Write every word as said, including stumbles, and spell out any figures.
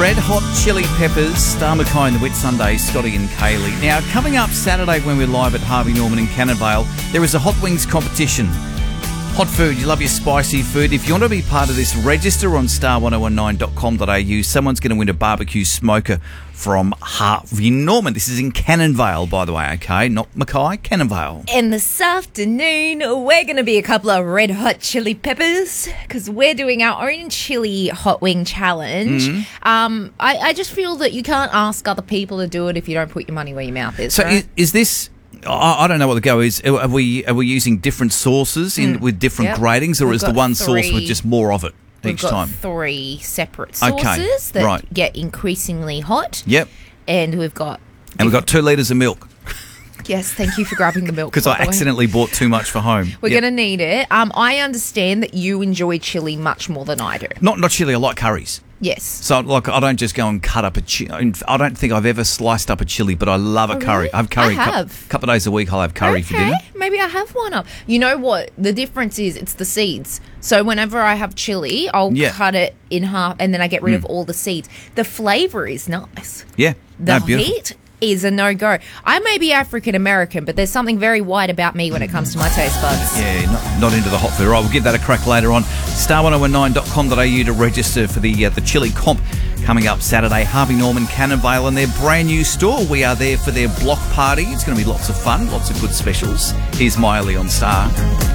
Red Hot Chili Peppers, Star Mackay and the Whitsunday, Scotty and Kaylee. Now, coming up Saturday when we're live at Harvey Norman in Cannon Vale, there is a Hot Wings competition. Hot food, you love your spicy food. If you want to be part of this, register on star ten nineteen dot com dot a u. Someone's going to win a barbecue smoker from Harvey Norman. This is in Cannon Vale, by the way, okay? Not Mackay, Cannon Vale. And this afternoon, we're going to be a couple of Red Hot Chili Peppers because we're doing our own chili hot wing challenge. Mm-hmm. Um, I, I just feel that you can't ask other people to do it if you don't put your money where your mouth is. So right? is, is this... I don't know what the go is. Are we are we using different sauces in mm. with different yep. gradings, or We've is the one three, sauce with just more of it we've each got time? Three separate sauces okay. that right. get increasingly hot. Yep. And we've got and we've got two litres of milk. Yes, thank you for grabbing the milk. Because I accidentally bought too much for home. We're yep. going to need it. Um, I understand that you enjoy chili much more than I do. Not not chili. I like curries. Yes. So, like, I don't just go and cut up a chili. I don't think I've ever sliced up a chili, but I love a oh, curry. Really? I have curry. I have. A couple of days a week, I'll have curry okay. for dinner. Maybe I have one up. You know what? The difference is it's the seeds. So whenever I have chili, I'll yeah. cut it in half and then I get rid mm. of all the seeds. The flavour is nice. Yeah. The no, beautiful. heat is a no-go. I may be African-American, but there's something very white about me when it comes to my taste buds. Yeah, not, not into the hot food. All right, we'll give that a crack later on. star ten nineteen dot com dot a u to register for the uh, the chili comp coming up Saturday. Harvey Norman, Cannon Vale, and their brand new store. We are there for their block party. It's going to be lots of fun, lots of good specials. Here's Miley on Star.